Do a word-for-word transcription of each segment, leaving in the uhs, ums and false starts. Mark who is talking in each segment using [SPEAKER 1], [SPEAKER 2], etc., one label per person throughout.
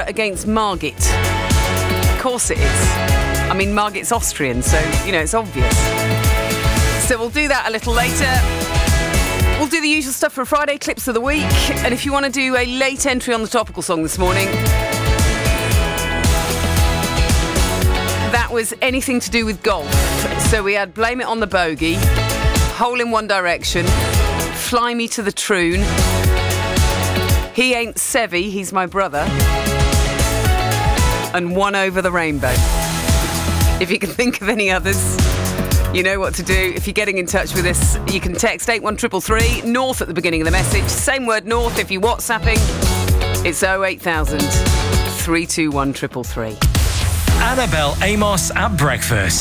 [SPEAKER 1] against Margate. Of course it is. I mean, Margate's Austrian, so, you know, it's obvious. So we'll do that a little later. We'll do the usual stuff for Friday, clips of the week. And if you want to do a late entry on the topical song this morning, that was anything to do with golf. So we had Blame It on the Bogey, Hole in One Direction, Fly Me to the Troon, He Ain't Sevy, He's My Brother, and One Over the Rainbow. If you can think of any others, you know what to do. If you're getting in touch with us, you can text eight one three three three, North at the beginning of the message. Same word, North. If you're WhatsApping, it's oh eight thousand, three two one, three three three.
[SPEAKER 2] Annabelle Amos at breakfast.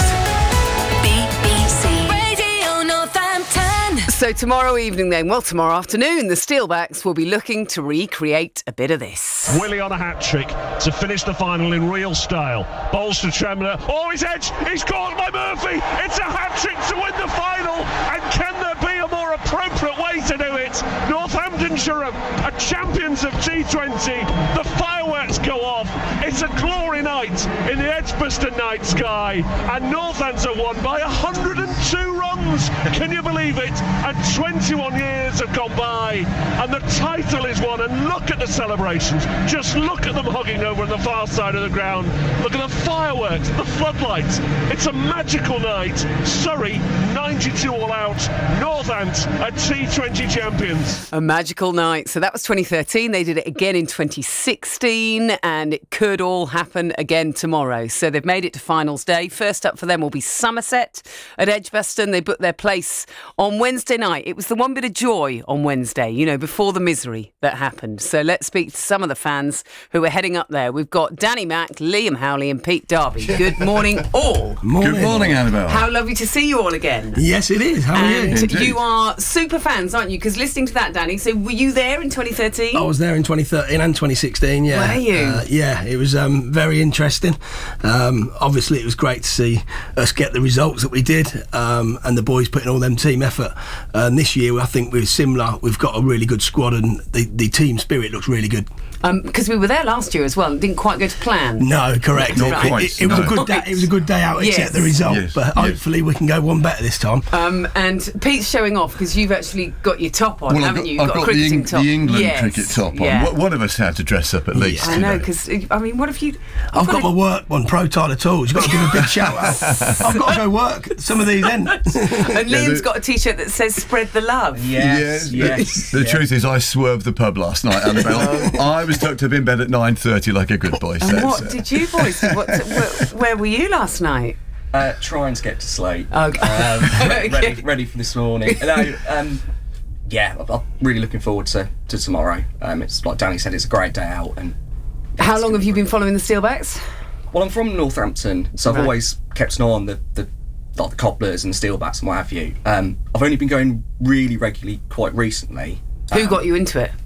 [SPEAKER 3] B B C Radio Northampton.
[SPEAKER 1] So tomorrow evening then, well tomorrow afternoon, the Steelbacks will be looking to recreate a bit of this.
[SPEAKER 4] Willie on a hat-trick to finish the final in real style. Bowls to Tremler. Oh, his edge! He's caught by Murphy! It's a hat-trick to win the final! And can there be a more appropriate way to do it? Northamptonshire are champions of T twenty. The fireworks go off. It's a glory night in the Edgbaston night sky. And Northants are won by one hundred two runs. Can you believe it? And twenty-one years have gone by. And the title is won. And look at the celebrations. Just look at them hugging over on the far side of the ground. Look at the fireworks, the floodlights. It's a magical night. Surrey, ninety-two all out. Northants are T twenty champions.
[SPEAKER 1] A magical night. So that was twenty thirteen. They did it again in twenty sixteen, and it could all happen again tomorrow. So they've made it to finals day. First up for them will be Somerset at Edgbaston. They booked their place on Wednesday night. It was the one bit of joy on Wednesday, you know, before the misery that happened. So let's speak to some of the fans who are heading up there. We've got Danny Mack, Liam Howley and Pete Darby. Good morning, all.
[SPEAKER 5] Morning.
[SPEAKER 6] Good morning, Annabelle.
[SPEAKER 1] How lovely to see you all again.
[SPEAKER 5] Yes, it is. How are you?
[SPEAKER 1] And
[SPEAKER 6] Indeed.
[SPEAKER 1] you are super fans, aren't you? Because listening to that, Danny, so were you there in twenty thirteen?
[SPEAKER 5] I was there in twenty thirteen and twenty sixteen, yeah.
[SPEAKER 1] Were you?
[SPEAKER 5] Uh, yeah, it was um, very interesting. Um, obviously, it was great to see us get the results that we did, um, and the boys putting all them team effort. And this year, I think we're similar. We've got a really good squad, and the, the team spirit looks really good.
[SPEAKER 1] Because um, we were there last year as well. It didn't quite go to plan.
[SPEAKER 5] No, correct.
[SPEAKER 6] Not
[SPEAKER 5] It-
[SPEAKER 6] quite,
[SPEAKER 5] it, it was
[SPEAKER 6] no.
[SPEAKER 5] a good day. It was a good day out,
[SPEAKER 1] Yes.
[SPEAKER 5] except the result.
[SPEAKER 6] Yes,
[SPEAKER 5] But
[SPEAKER 6] yes.
[SPEAKER 5] hopefully, we can go one better this time.
[SPEAKER 1] Um, and Pete's showing off because you've actually got your top on,
[SPEAKER 6] Well, I've
[SPEAKER 1] haven't
[SPEAKER 6] got,
[SPEAKER 1] you? You've
[SPEAKER 6] I've
[SPEAKER 1] got, a
[SPEAKER 6] got the,
[SPEAKER 1] cricketing
[SPEAKER 6] Eng-
[SPEAKER 1] top.
[SPEAKER 6] the England
[SPEAKER 1] Yes.
[SPEAKER 6] cricket top on.
[SPEAKER 1] Yeah.
[SPEAKER 6] One- One of us had to dress up at least.
[SPEAKER 1] I
[SPEAKER 6] you
[SPEAKER 1] know, because, I mean, what if you...
[SPEAKER 5] I've got my work one, Pro Tyler Tools. You've got to give a big shout out. I've got to go work some of these ends.
[SPEAKER 1] And
[SPEAKER 6] Yeah,
[SPEAKER 1] Liam's
[SPEAKER 6] the-
[SPEAKER 1] got a T-shirt that says "Spread the Love."
[SPEAKER 6] Yes,
[SPEAKER 2] yes,
[SPEAKER 6] The, the
[SPEAKER 2] yeah.
[SPEAKER 6] truth is, I swerved the pub last night, Annabelle. I was tucked up in bed at nine thirty like a good boy
[SPEAKER 1] And
[SPEAKER 6] says.
[SPEAKER 1] what did you boys do? What, where, where were you last night?
[SPEAKER 7] Uh, trying to get to sleep.
[SPEAKER 1] Okay.
[SPEAKER 7] Um,
[SPEAKER 1] Okay.
[SPEAKER 7] ready, ready for this morning. No, um, yeah, I'm- I'm really looking forward to, to tomorrow. Um, it's like Danny said, it's a great day out. And
[SPEAKER 1] How
[SPEAKER 7] it's
[SPEAKER 1] long
[SPEAKER 7] gonna
[SPEAKER 1] have you
[SPEAKER 7] be
[SPEAKER 1] been following the Steelbacks?
[SPEAKER 7] Well, I'm from Northampton, so I've
[SPEAKER 1] Right.
[SPEAKER 7] always kept an eye on the, the like the Cobblers and the Steelbacks and what have you. Um, I've only been going really regularly quite recently.
[SPEAKER 1] Who
[SPEAKER 7] Um,
[SPEAKER 1] got you into it?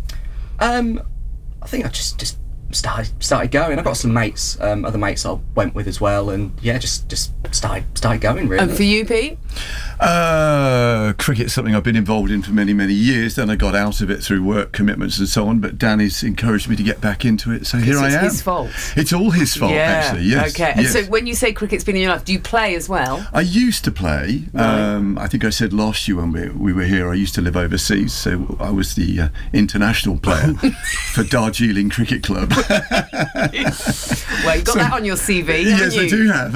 [SPEAKER 7] Um, I think I just just started started going. I got some mates, um, other mates I went with as well, and yeah, just just started started going really.
[SPEAKER 1] And for you, Pete?
[SPEAKER 6] Uh, cricket's something I've been involved in for many, many years. Then I got out of it through work commitments and so on. But Danny's encouraged me to get back into it, so here I
[SPEAKER 1] it's
[SPEAKER 6] am.
[SPEAKER 1] his fault.
[SPEAKER 6] It's all his fault,
[SPEAKER 1] yeah.
[SPEAKER 6] actually. Yes.
[SPEAKER 1] Okay. And
[SPEAKER 6] yes.
[SPEAKER 1] so when you say cricket's been in your life, do you play as well?
[SPEAKER 6] I used to play.
[SPEAKER 1] Right.
[SPEAKER 6] Um, I think I said last year when we, we were here, I used to live overseas, so I was the uh, international player for Darjeeling Cricket Club.
[SPEAKER 1] Well, you got
[SPEAKER 6] So-
[SPEAKER 1] that on your C V, haven't
[SPEAKER 6] Yes,
[SPEAKER 1] you?
[SPEAKER 6] I do have.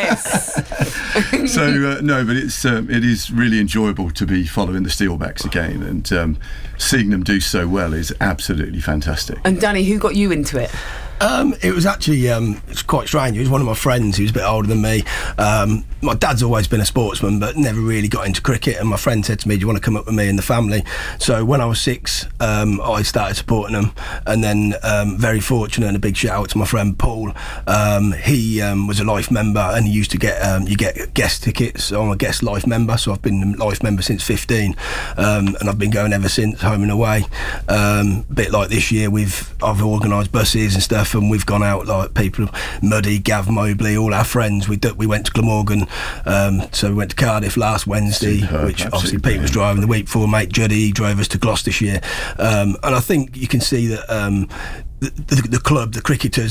[SPEAKER 1] Yes.
[SPEAKER 6] So uh, no, but it's um, it is really enjoyable to be following the Steelbacks again, and um, seeing them do so well is absolutely fantastic.
[SPEAKER 1] And Danny, who got you into it?
[SPEAKER 5] Um, it was actually um, it's quite strange. It was one of my friends who was a bit older than me. Um, my dad's always been a sportsman, but never really got into cricket. And my friend said to me, "Do you want to come up with me and the family?" So when I was six, um, I started supporting them, and then um, very fortunate and a big shout out to my friend Paul. Um, he um, was a life member, and he used to get um, you get guest tickets. I'm a guest life member, so I've been a life member since fifteen, um, and I've been going ever since, home and away. Um, a bit like this year, we've I've organised buses and stuff. And we've gone out like people, Muddy, Gav Mobley, all our friends. We d- we went to Glamorgan, um, so we went to Cardiff last Wednesday,
[SPEAKER 6] Superb,
[SPEAKER 5] which obviously
[SPEAKER 6] absolutely
[SPEAKER 5] Pete was
[SPEAKER 6] brilliant.
[SPEAKER 5] driving. The week before, mate Juddy drove us to Gloucestershire, um, and I think you can see that um, the, the, the club, the cricketers.